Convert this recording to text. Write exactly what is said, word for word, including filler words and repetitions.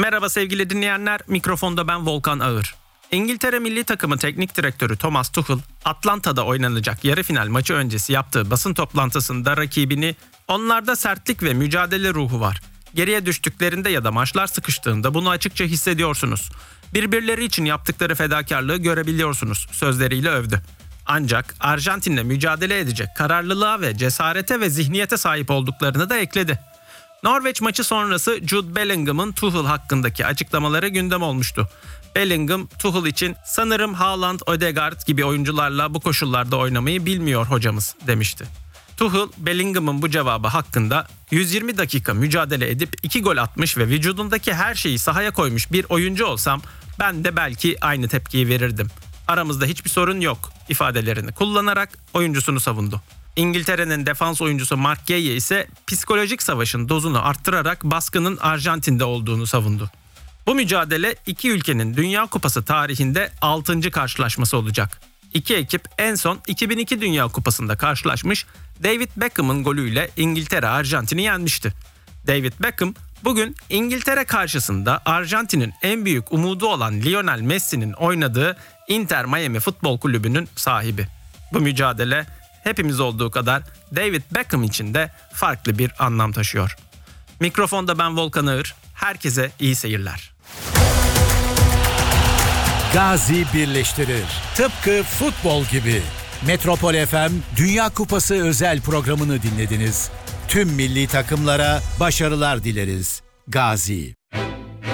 Merhaba sevgili dinleyenler, mikrofonda ben Volkan Ağır. İngiltere milli takımı teknik direktörü Thomas Tuchel, Atlanta'da oynanacak yarı final maçı öncesi yaptığı basın toplantısında rakibini "Onlarda sertlik ve mücadele ruhu var. Geriye düştüklerinde ya da maçlar sıkıştığında bunu açıkça hissediyorsunuz. Birbirleri için yaptıkları fedakarlığı görebiliyorsunuz" sözleriyle övdü. Ancak Arjantin'le mücadele edecek kararlılığa ve cesarete ve zihniyete sahip olduklarını da ekledi. Norveç maçı sonrası Jude Bellingham'ın Tuchel hakkındaki açıklamaları gündem olmuştu. Bellingham, Tuchel için "Sanırım Haaland, Ødegaard gibi oyuncularla bu koşullarda oynamayı bilmiyor hocamız" demişti. Tuchel, Bellingham'ın bu cevabı hakkında "yüz yirmi dakika mücadele edip iki gol atmış ve vücudundaki her şeyi sahaya koymuş bir oyuncu olsam ben de belki aynı tepkiyi verirdim. Aramızda hiçbir sorun yok" ifadelerini kullanarak oyuncusunu savundu. İngiltere'nin defans oyuncusu Mark Guehi ise psikolojik savaşın dozunu arttırarak baskının Arjantin'de olduğunu savundu. Bu mücadele iki ülkenin Dünya Kupası tarihinde altıncı karşılaşması olacak. İki ekip en son iki bin iki Dünya Kupası'nda karşılaşmış, David Beckham'ın golüyle İngiltere Arjantin'i yenmişti. David Beckham bugün İngiltere karşısında Arjantin'in en büyük umudu olan Lionel Messi'nin oynadığı Inter Miami Futbol Kulübü'nün sahibi. Bu mücadele hepimiz olduğu kadar David Beckham için de farklı bir anlam taşıyor. Mikrofonda ben Volkan Ağır. Herkese iyi seyirler. Gazi birleştirir. Tıpkı futbol gibi. Metropol F M Dünya Kupası özel programını dinlediniz. Tüm milli takımlara başarılar dileriz. Gazi.